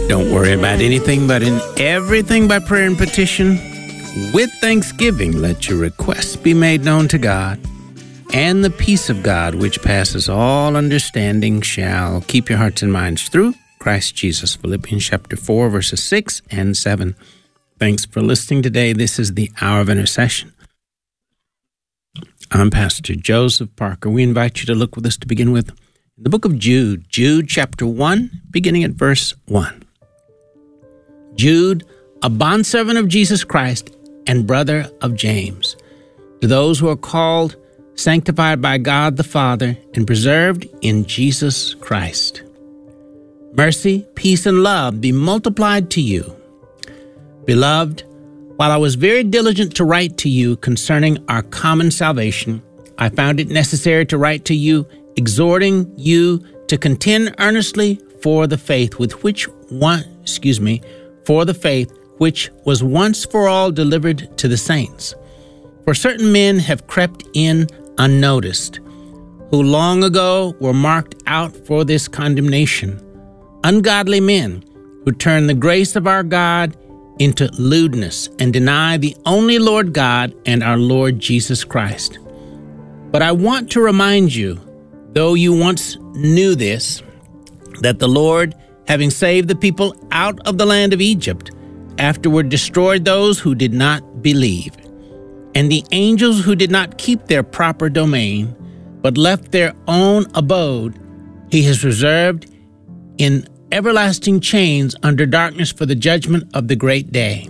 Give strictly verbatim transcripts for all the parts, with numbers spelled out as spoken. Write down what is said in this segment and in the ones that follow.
Don't worry about anything, but in everything by prayer and petition, with thanksgiving, let your requests be made known to God. And the peace of God, which passes all understanding, shall keep your hearts and minds through Christ Jesus. Philippians chapter four, verses six and seven. Thanks for listening today. This is the Hour of Intercession. I'm Pastor Joseph Parker. We invite you to look with us to begin with the book of Jude, Jude chapter one, beginning at verse one. Jude, a bondservant of Jesus Christ and brother of James, to those who are called, sanctified by God the Father, and preserved in Jesus Christ. Mercy, peace, and love be multiplied to you. Beloved, while I was very diligent to write to you concerning our common salvation, I found it necessary to write to you, exhorting you to contend earnestly for the faith with which one, excuse me, for the faith which was once for all delivered to the saints. For certain men have crept in unnoticed, who long ago were marked out for this condemnation, ungodly men who turn the grace of our God into lewdness and deny the only Lord God and our Lord Jesus Christ. But I want to remind you, though you once knew this, that the Lord, having saved the people out of the land of Egypt, afterward destroyed those who did not believe, and the angels who did not keep their proper domain, but left their own abode, he has reserved in everlasting chains under darkness for the judgment of the great day.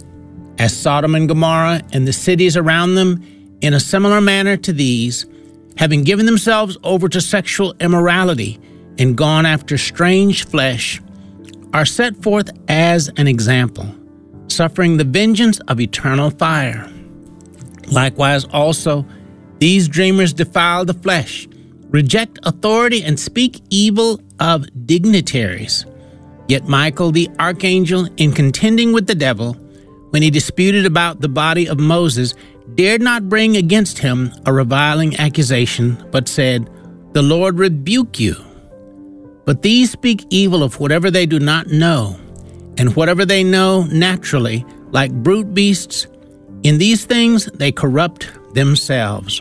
As Sodom and Gomorrah and the cities around them, in a similar manner to these, having given themselves over to sexual immorality and gone after strange flesh, are set forth as an example, suffering the vengeance of eternal fire. Likewise also, these dreamers defile the flesh, reject authority, and speak evil of dignitaries. Yet Michael the archangel, in contending with the devil, when he disputed about the body of Moses, dared not bring against him a reviling accusation, but said, "The Lord rebuke you." But these speak evil of whatever they do not know, and whatever they know naturally, like brute beasts. In these things they corrupt themselves.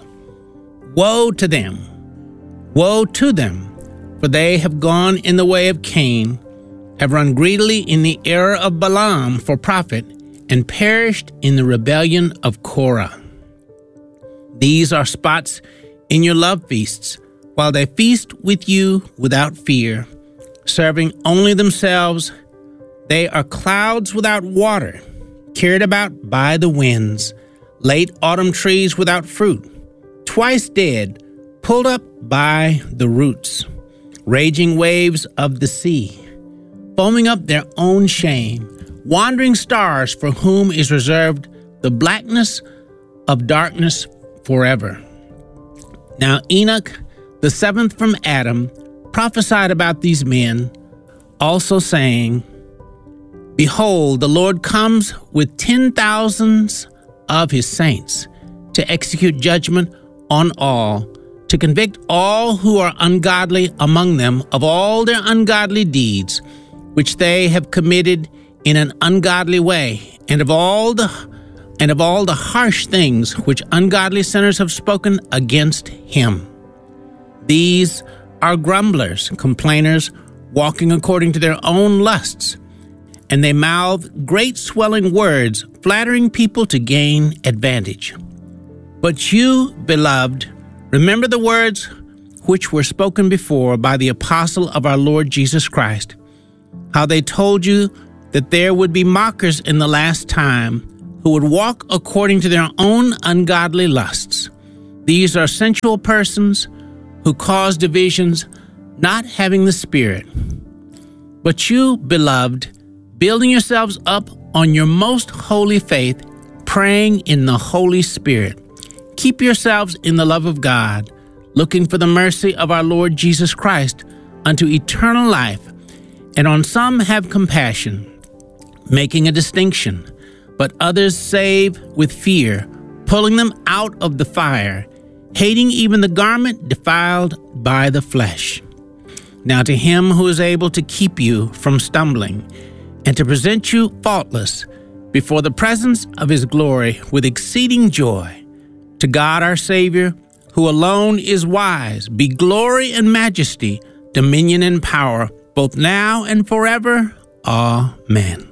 Woe to them! Woe to them! For they have gone in the way of Cain, have run greedily in the error of Balaam for profit, and perished in the rebellion of Korah. These are spots in your love feasts, while they feast with you without fear, serving only themselves. They are clouds without water, carried about by the winds, late autumn trees without fruit, twice dead, pulled up by the roots, raging waves of the sea, foaming up their own shame, wandering stars for whom is reserved the blackness of darkness forever. Now Enoch, the seventh from Adam, prophesied about these men, also saying, "Behold, the Lord comes with ten thousands of his saints to execute judgment on all, to convict all who are ungodly among them of all their ungodly deeds, which they have committed in an ungodly way, and of all the and of all the harsh things which ungodly sinners have spoken against him. These are grumblers, complainers, walking according to their own lusts, and they mouth great swelling words, flattering people to gain advantage. But you, beloved, remember the words which were spoken before by the apostle of our Lord Jesus Christ, how they told you that there would be mockers in the last time, who would walk according to their own ungodly lusts. These are sensual persons who cause divisions, not having the Spirit. But you, beloved, building yourselves up on your most holy faith, praying in the Holy Spirit, keep yourselves in the love of God, looking for the mercy of our Lord Jesus Christ unto eternal life. And on some have compassion, making a distinction, but others save with fear, pulling them out of the fire, hating even the garment defiled by the flesh. Now to him who is able to keep you from stumbling and to present you faultless before the presence of his glory with exceeding joy. To God our Savior, who alone is wise, be glory and majesty, dominion and power, both now and forever. Amen.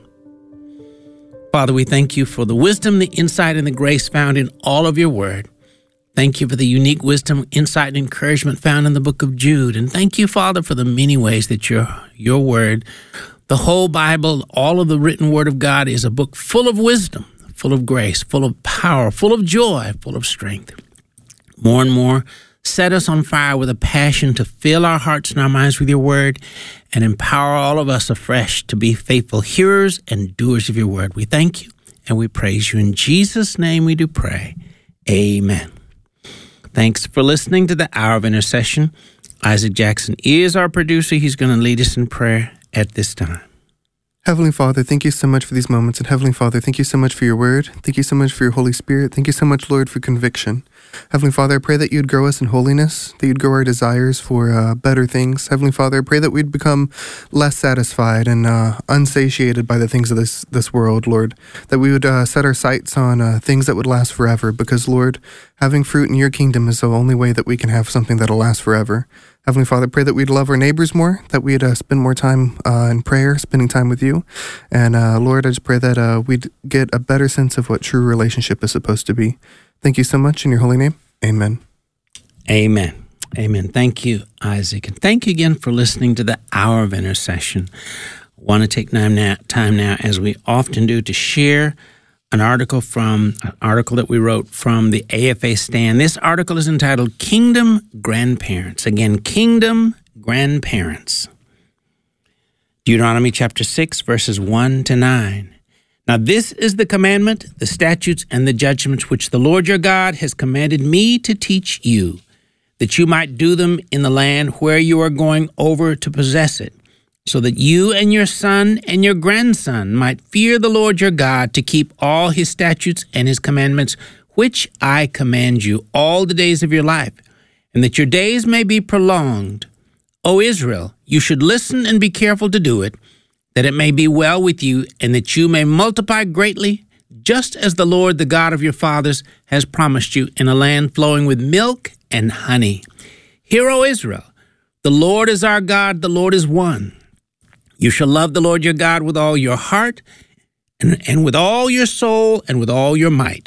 Father, we thank you for the wisdom, the insight, and the grace found in all of your word. Thank you for the unique wisdom, insight, and encouragement found in the book of Jude. And thank you, Father, for the many ways that your, your word, the whole Bible, all of the written word of God is a book full of wisdom, full of grace, full of power, full of joy, full of strength. More and more, set us on fire with a passion to fill our hearts and our minds with your word and empower all of us afresh to be faithful hearers and doers of your word. We thank you and we praise you. In Jesus' name we do pray. Amen. Thanks for listening to the Hour of Intercession. Isaac Jackson is our producer. He's going to lead us in prayer at this time. Heavenly Father, thank you so much for these moments. And Heavenly Father, thank you so much for your word. Thank you so much for your Holy Spirit. Thank you so much, Lord, for conviction. Heavenly Father, I pray that you'd grow us in holiness, that you'd grow our desires for uh, better things. Heavenly Father, I pray that we'd become less satisfied and uh, unsatiated by the things of this, this world, Lord, that we would uh, set our sights on uh, things that would last forever because, Lord, having fruit in your kingdom is the only way that we can have something that'll last forever. Heavenly Father, I pray that we'd love our neighbors more, that we'd uh, spend more time uh, in prayer, spending time with you. And uh, Lord, I just pray that uh, we'd get a better sense of what true relationship is supposed to be. Thank you so much in your holy name. Amen. Amen. Amen. Thank you, Isaac. And thank you again for listening to the Hour of Intercession. I want to take time now, time now, as we often do, to share an article from an article that we wrote from the A F A Stand. This article is entitled Kingdom Grandparents. Again, Kingdom Grandparents. Deuteronomy chapter six, verses one to nine. Now this is the commandment, the statutes, and the judgments which the Lord your God has commanded me to teach you, that you might do them in the land where you are going over to possess it, so that you and your son and your grandson might fear the Lord your God to keep all his statutes and his commandments, which I command you all the days of your life, and that your days may be prolonged. O Israel, you should listen and be careful to do it, that it may be well with you, and that you may multiply greatly, just as the Lord, the God of your fathers, has promised you, in a land flowing with milk and honey. Hear, O Israel, the Lord is our God, the Lord is one. You shall love the Lord your God with all your heart, and, and with all your soul, and with all your might.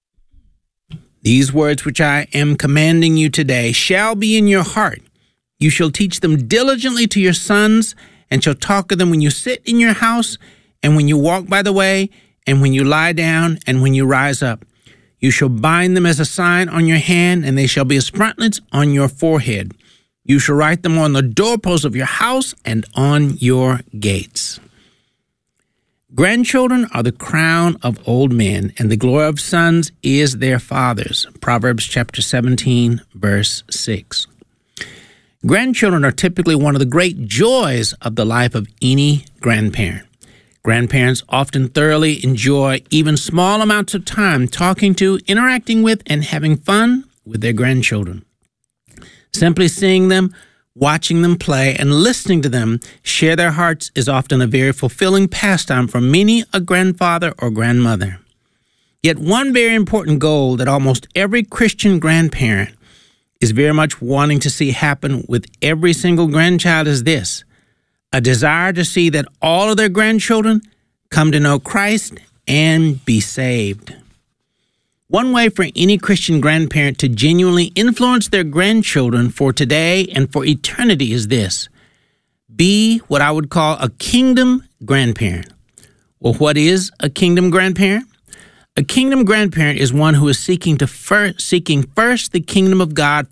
These words which I am commanding you today shall be in your heart. You shall teach them diligently to your sons, and shall talk of them when you sit in your house, and when you walk by the way, and when you lie down, and when you rise up. You shall bind them as a sign on your hand, and they shall be as frontlets on your forehead. You shall write them on the doorposts of your house and on your gates. Grandchildren are the crown of old men, and the glory of sons is their fathers. Proverbs chapter seventeen, verse six. Grandchildren are typically one of the great joys of the life of any grandparent. Grandparents often thoroughly enjoy even small amounts of time talking to, interacting with, and having fun with their grandchildren. Simply seeing them, watching them play, and listening to them share their hearts is often a very fulfilling pastime for many a grandfather or grandmother. Yet one very important goal that almost every Christian grandparent is very much wanting to see happen with every single grandchild is this: a desire to see that all of their grandchildren come to know Christ and be saved. One way for any Christian grandparent to genuinely influence their grandchildren for today and for eternity is this: be what I would call a kingdom grandparent. Well, what is a kingdom grandparent? A kingdom grandparent is one who is seeking to first, seeking first the kingdom of God